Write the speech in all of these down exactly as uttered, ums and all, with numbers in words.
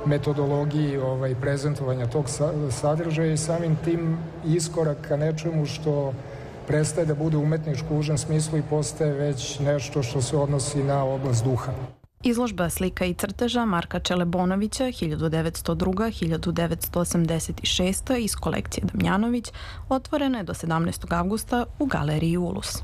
metodologiji ovaj, prezentovanja tog sadržaja i samim tim iskorak ka nečemu što prestaje da bude umetničko u užem smislu i postaje već nešto što se odnosi na oblast duha. Izložba slika i crteža Marka Čelebonovića hiljadu devetsto druga do hiljadu devetsto osamdeset šesta iz kolekcije Damjanović otvorena je do sedamnaestog avgusta u galeriji Ulus.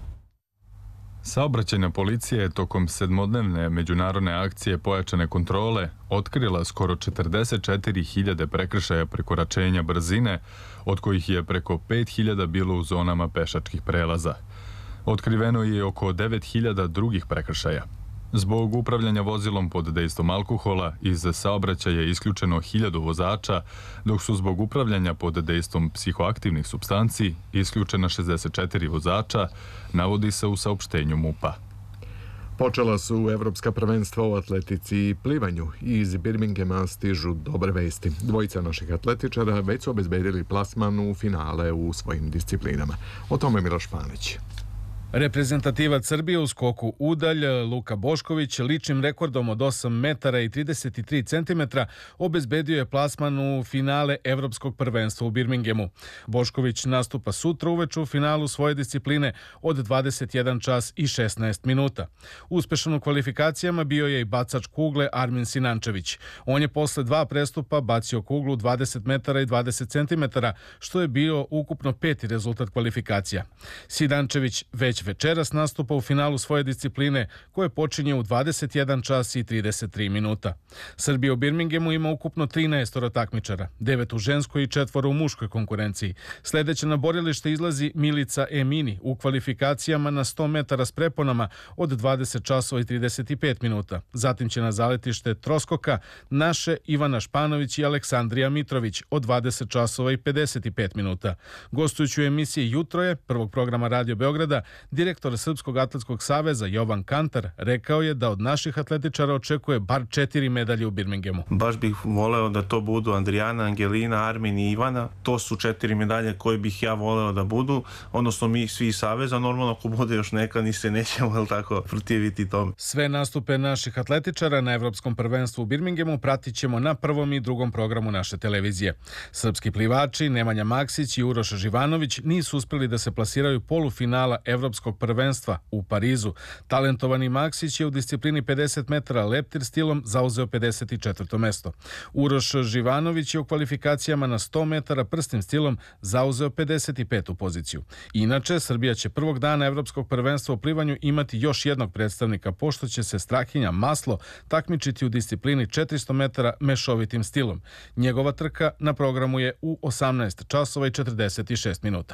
Saobraćajna policija je tokom sedmodnevne međunarodne akcije pojačane kontrole otkrila skoro četrdeset četiri hiljade prekršaja prekoračenja brzine, od kojih je preko pet hiljada bilo u zonama pešačkih prelaza. Otkriveno je oko devet hiljada drugih prekršaja. Zbog upravljanja vozilom pod dejstvom alkohola iz saobraćaja je isključeno hiljadu vozača, dok su zbog upravljanja pod dejstvom psihoaktivnih supstanci isključena šezdeset četiri vozača, navodi se u saopštenju MUP-a. Počela su evropska prvenstva u atletici i plivanju i iz Birminghama stižu dobre vesti. Dvojica naših atletičara već su obezbedili plasman u finale u svojim disciplinama. O tome Miloš Panić. Reprezentativac Srbije u skoku udalj Luka Bošković ličnim rekordom od osam metara i trideset tri centimetra obezbedio je plasman u finale Evropskog prvenstva u Birminghamu. Bošković nastupa sutra uveče u finalu svoje discipline od dvadeset jedan čas i šesnaest minuta. Uspešan u kvalifikacijama bio je i bacač kugle Armin Sinančević. On je posle dva prestupa bacio kuglu dvadeset metara i dvadeset centimetara, što je bio ukupno peti rezultat kvalifikacija. Sinančević već večeras nastupa u finalu svoje discipline koje počinje u dvadeset jedan čas i trideset tri minuta. Srbija u Birminghamu ima ukupno trinaest takmičara, devet u ženskoj i četvoro u muškoj konkurenciji. Sledeće na borilište izlazi Milica Emini u kvalifikacijama na sto metara s preponama od dvadeset časova i trideset pet minuta. Zatim će na zaletište troskoka naše Ivana Španović i Aleksandrija Mitrović od dvadeset časova i pedeset pet minuta. Gostujući u emisiji Jutro je prvog programa Radio Beograda, direktor Srpskog atletskog saveza Jovan Kantar rekao je da od naših atletičara očekuje bar četiri medalje u Birminghamu. Baš bih voleo da to budu Andrijana, Angelina, Armin i Ivana. To su četiri medalje koje bih ja voleo da budu, odnosno mi svi iz saveza. Normalno ako bude još neka ni se nećemo, jel tako, protiviti tome. Sve nastupe naših atletičara na Evropskom prvenstvu u Birminghamu pratit ćemo na prvom i drugom programu naše televizije. Srpski plivači Nemanja Maksić i Uroš Živanović nisu uspeli da se plasiraju polufinala Evropskog prvenstva u Parizu. Talentovani Maksić je u disciplini pedeset metara leptir stilom zauzeo pedeset četvrto mesto. Uroš Živanović je u kvalifikacijama na sto metara prstim stilom zauzeo pedeset petu poziciju. Inače, Srbija će prvog dana Evropskog prvenstva u plivanju imati još jednog predstavnika, pošto će se Strahinja Maslo takmičiti u disciplini četiristo metara mešovitim stilom. Njegova trka na programu je u osamnaest časova i četrdeset šest minuta.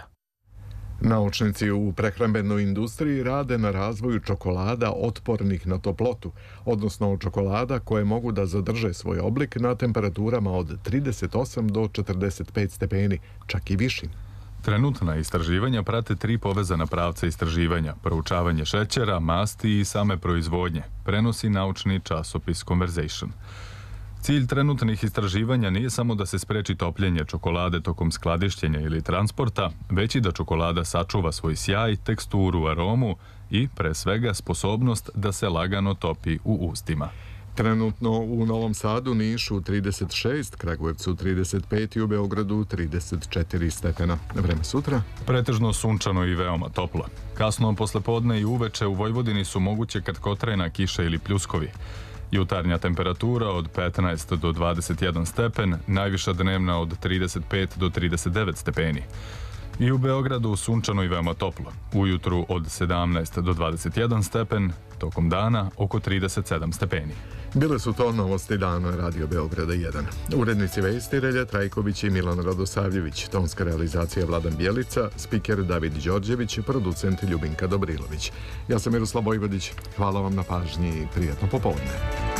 Naučnici u prehrambenoj industriji rade na razvoju čokolada otpornih na toplotu, odnosno čokolada koje mogu da zadrže svoj oblik na temperaturama od trideset osam do četrdeset pet stepeni, čak i višim. Trenutna istraživanja prate tri povezana pravca istraživanja, proučavanje šećera, masti i same proizvodnje, prenosi naučni časopis Conversation. Cilj trenutnih istraživanja nije samo da se spreči topljenje čokolade tokom skladištenja ili transporta, već i da čokolada sačuva svoj sjaj, teksturu, aromu i, pre svega, sposobnost da se lagano topi u ustima. Trenutno u Novom Sadu, Nišu trideset šest, Kragujevcu trideset pet i u Beogradu trideset četiri stepena. Vreme sutra? Pretežno sunčano i veoma toplo. Kasno poslepodne i uveče u Vojvodini su moguće kratkotrajna kiša ili pljuskovi. Jutarnja temperatura od petnaest do dvadeset jedan stepen, najviša dnevna od trideset pet do trideset devet stepeni. I u Beogradu sunčano i veoma toplo. Ujutru od sedamnaest do dvadeset jedan stepen, tokom dana oko trideset sedam stepeni. Bile su to novosti dana Radio Beograda jedan. Urednici vesti Relja Trajković i Milan Radosavljević, tonska realizacija Vladan Bjelica, spiker David Đorđević, producent Ljubinka Dobrilović. Ja sam Miroslav Vojvodić, hvala vam na pažnji i prijatno popodne.